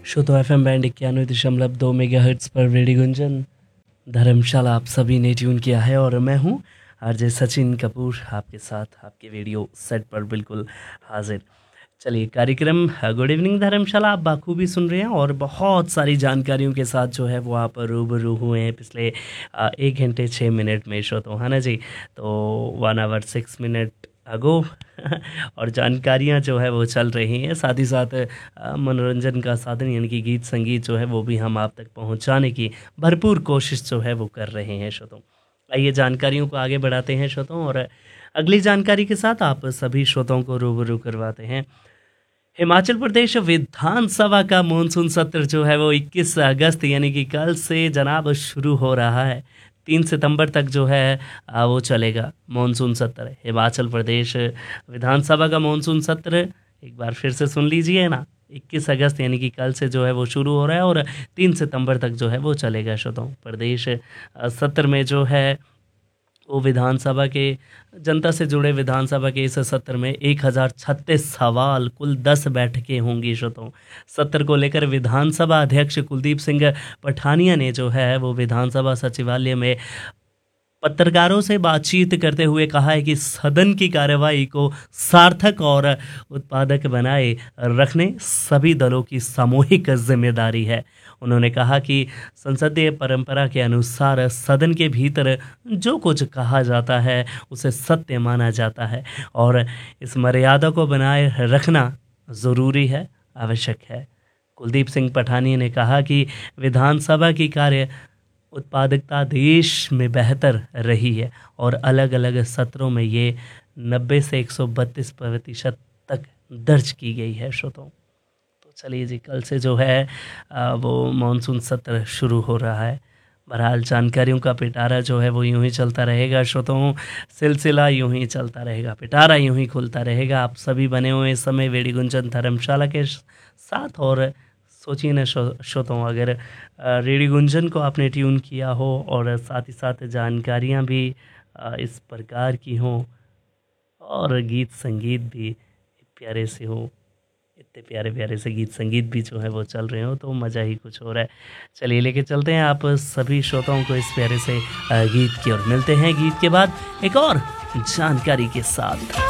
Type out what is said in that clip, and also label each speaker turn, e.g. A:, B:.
A: श्रोतो FM band 91.2 megahertz पर radio Gunjan धर्मशाला आप सभी ने ट्यून किया है और मैं हूँ आरजे सचिन कपूर आपके साथ आपके रेडियो सेट पर बिल्कुल हाजिर। चलिए कार्यक्रम गुड इवनिंग धर्मशाला आप बाखूबी सुन रहे हैं और बहुत सारी जानकारियों के साथ जो है वो आप रूबरू हुए हैं पिछले 1 घंटे 6 मिनट में श्रोतो, है ना जी। तो 1 आवर 6 मिनट अगो और जानकारियाँ जो है वो चल रही हैं, साथ ही साथ मनोरंजन का साधन यानी कि गीत संगीत जो है वो भी हम आप तक पहुंचाने की भरपूर कोशिश जो है वो कर रहे हैं श्रोतों। आइए जानकारियों को आगे बढ़ाते हैं श्रोतों और अगली जानकारी के साथ आप सभी श्रोताओं को रूबरू करवाते हैं। हिमाचल प्रदेश विधानसभा का मॉनसून सत्र जो है वो 21 अगस्त यानी कि कल से जनाब शुरू हो रहा है। 3 सितंबर तक जो है वो चलेगा मॉनसून सत्र। हिमाचल प्रदेश विधानसभा का मॉनसून सत्र एक बार फिर से सुन लीजिए ना, 21 अगस्त यानी कि कल से जो है वो शुरू हो रहा है और 3 सितंबर तक जो है वो चलेगा श्रोताओं। प्रदेश सत्र में जो है वो विधानसभा के जनता से जुड़े विधानसभा के इस सत्र में 1036 सवाल, कुल 10 बैठकें होंगी श्रोताओं। सत्र को लेकर विधानसभा अध्यक्ष कुलदीप सिंह पठानिया ने जो है वो विधानसभा सचिवालय में पत्रकारों से बातचीत करते हुए कहा है कि सदन की कार्यवाही को सार्थक और उत्पादक बनाए रखने सभी दलों की सामूहिक जिम्मेदारी है। उन्होंने कहा कि संसदीय परंपरा के अनुसार सदन के भीतर जो कुछ कहा जाता है उसे सत्य माना जाता है और इस मर्यादा को बनाए रखना ज़रूरी है, आवश्यक है। कुलदीप सिंह पठानिया ने कहा कि विधानसभा की कार्य उत्पादकता देश में बेहतर रही है और अलग अलग सत्रों में ये 90 से 132% तक दर्ज की गई है श्रोतों। तो चलिए जी, कल से जो है वो मॉनसून सत्र शुरू हो रहा है। बहरहाल जानकारियों का पिटारा जो है वो यूं ही चलता रहेगा श्रोतों, सिलसिला यूं ही चलता रहेगा, पिटारा यूं ही खुलता रहेगा। आप सभी बने हुए इस समय रेडियो गुंजन धर्मशाला के साथ और सोचिए न श्रोतों, अगर रेडियो गुंजन को आपने ट्यून किया हो और साथ ही साथ जानकारियाँ भी इस प्रकार की हों और गीत संगीत भी प्यारे से हो, इतने प्यारे प्यारे से गीत संगीत भी जो है वो चल रहे हो तो मज़ा ही कुछ हो रहा है। चलिए लेके चलते हैं आप सभी श्रोताओं को इस प्यारे से गीत की ओर। मिलते हैं गीत के बाद एक और जानकारी के साथ।